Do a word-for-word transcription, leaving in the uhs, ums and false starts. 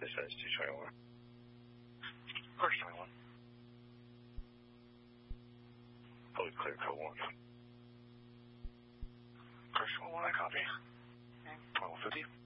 says two twenty-one. Course twenty-one. Fully clear, code one. Course twenty-one, I copy. twelve fifty.